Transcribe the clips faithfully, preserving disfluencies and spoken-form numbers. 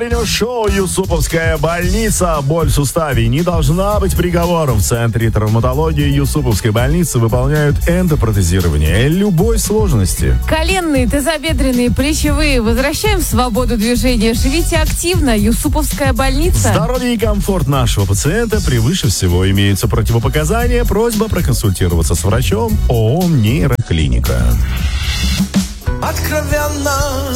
Шоу «Юсуповская больница». Боль в суставе не должна быть приговором. В Центре травматологии Юсуповской больницы выполняют эндопротезирование любой сложности. Коленные, тазобедренные, плечевые. Возвращаем свободу движения. Живите активно. Юсуповская больница. Здоровье и комфорт нашего пациента превыше всего. Имеются противопоказания. Просьба проконсультироваться с врачом. ООО «Нейроклиника». Откровенно,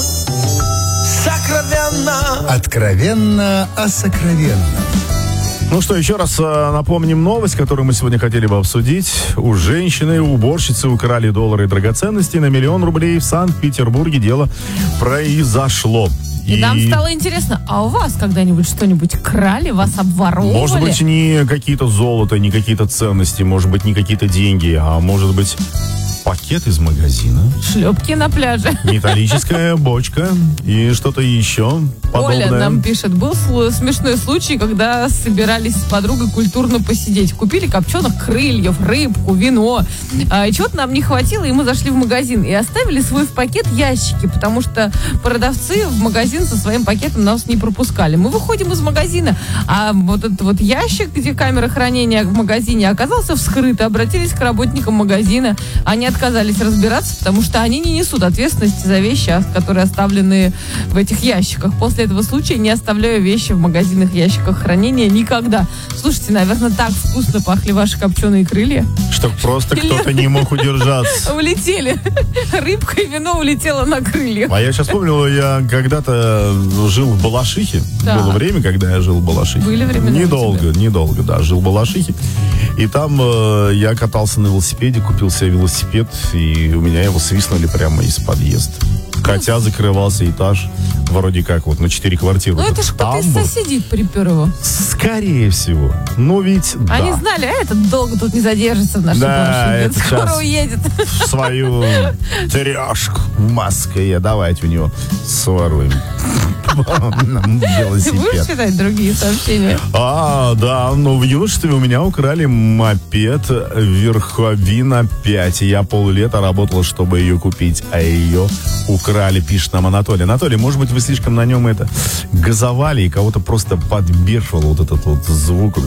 сокровенно. Откровенно о сокровенном. Ну что, еще раз э, напомним новость, которую мы сегодня хотели бы обсудить. У женщины, уборщицы украли доллары и драгоценности на миллион рублей в Санкт-Петербурге. Дело произошло. И, и нам стало интересно, а у вас когда-нибудь что-нибудь крали, вас обворовывали? Может быть, не какие-то золото, не какие-то ценности, может быть, не какие-то деньги, а может быть, пакет из магазина. Шлепки на пляже. Металлическая бочка и что-то еще подобное. Оля нам пишет, был смешной случай, когда собирались с подругой культурно посидеть. Купили копченых крыльев, рыбку, вино. А, чего-то нам не хватило, и мы зашли в магазин и оставили свой в пакет ящики, потому что продавцы в магазин со своим пакетом нас не пропускали. Мы выходим из магазина, а вот этот вот ящик, где камера хранения в магазине, оказался вскрыт. Обратились к работникам магазина. Они отказались разбираться, потому что они не несут ответственности за вещи, которые оставлены в этих ящиках. После этого случая не оставляю вещи в магазинных ящиках хранения никогда. Слушайте, наверное, так вкусно пахли ваши копченые крылья. Что просто кто-то не мог удержаться. Улетели. Рыбка и вино улетело на крыльях. А я сейчас вспомнил, я когда-то жил в Балашихе. Да. Было время, когда я жил в Балашихе. Были времена. Недолго, недолго, да, жил в Балашихе. И там э, я катался на велосипеде, купил себе велосипед, и у меня его свистнули прямо из подъезда. Хотя закрывался этаж вроде как вот на четыре квартиры. Ну это ж кто-то из соседей припер его. Скорее всего. Ну ведь, да. Они знали, а этот долго тут не задержится в нашей да, это скоро уедет. В свою трешку в Москве. Давайте у него своруем. Ты будешь читать другие сообщения? А, да, но в юношестве у меня украли мопед Верховина пять. Я поллета работал, чтобы ее купить, а ее украли, пишет нам Анатолий. Анатолий, может быть, вы слишком на нем это газовали и кого-то просто подбешивал вот этот вот звук.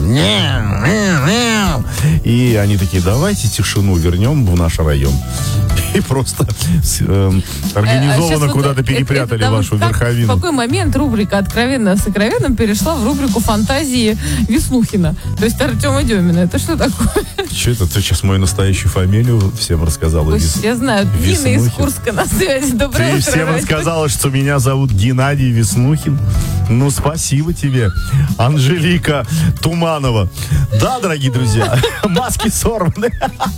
И они такие, давайте тишину вернем в наш район. И просто э, организованно а куда-то вот перепрятали это, это, вашу как, верховину. В какой момент рубрика «Откровенно с сокровенным» перешла в рубрику «Фантазии Веснухина»? То есть Артема Демина. Это что такое? Что это? Ты сейчас мою настоящую фамилию всем рассказала. Пусть все знают. Дина из Курска на связи. Доброе Ты утро. Ты всем рассказала, что меня зовут Геннадий Веснухин. Ну, спасибо тебе, Анжелика Туманова. Да, дорогие друзья, маски сорваны.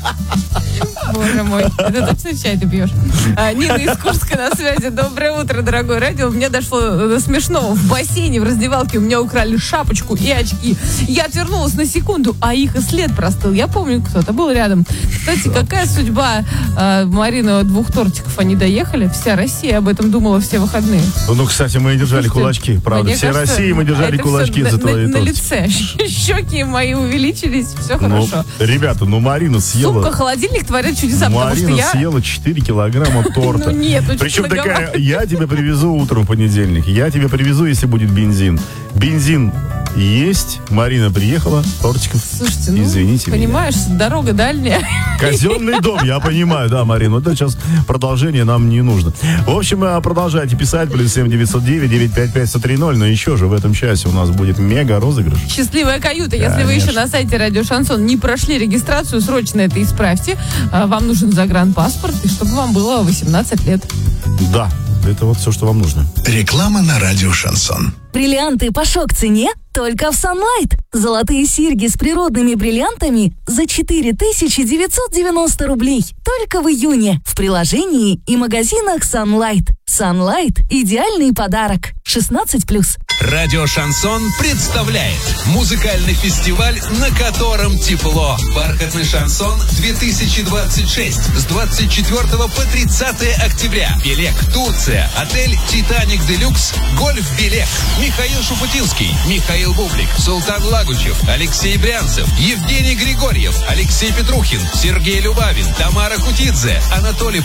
Боже мой, это точно чай ты пьешь. А, Нина из Курска на связи. Доброе утро, дорогое радио. Мне дошло до смешного. В бассейне, в раздевалке у меня украли шапочку и очки. Я отвернулась на секунду, а их и след простыл. Я помню, кто-то был рядом. Кстати, какая судьба э, Марина, двух тортиков они доехали? Вся Россия об этом думала все выходные. Ну, кстати, мы держали Слушайте, кулачки, правда. Все России мы держали кулачки за твои на, на лице. Щеки мои увеличились, все ну, хорошо. Ребята, ну Марина съела... Сумка, холодильник творит чудеса, Марина потому что я... съела четыре килограмма торта. Ну нет, ну Причем такая, я тебе привезу утром в понедельник. Я тебе привезу, если будет бензин. Бензин есть. Марина приехала, тортиков. Слушайте, ну, извините понимаешь, меня. Дорога дальняя. Казенный дом, я понимаю, да, Марина. Вот это сейчас продолжение нам не нужно. В общем, продолжайте писать. Плюс семь девятьсот девять девятьсот пятьдесят пять сто три ноль. Но еще же в этом часе у нас будет мега розыгрыш. Счастливая каюта. Конечно. Если вы еще на сайте Радио Шансон не прошли регистрацию, срочно это исправьте. Вам нужен загранпаспорт, и чтобы вам было восемнадцать лет. Да, это вот все, что вам нужно. Реклама на Радио Шансон. Бриллианты по шок-цене только в Sunlight. Золотые серьги с природными бриллиантами за четыре тысячи девятьсот девяносто рублей. Только в июне. В приложении и магазинах Sunlight. Sunlight – идеальный подарок. шестнадцать плюс. Радио Шансон представляет музыкальный фестиваль, на котором тепло. Бархатный шансон две тысячи двадцать шесть с двадцать четвёртого по тридцатое октября. Белек, Турция, отель Титаник Делюкс, Гольф Белек. Михаил Шуфутинский, Михаил Бублик, Султан Лагучев, Алексей Брянцев, Евгений Григорьев, Алексей Петрухин, Сергей Любавин, Тамара Кутидзе, Анатолий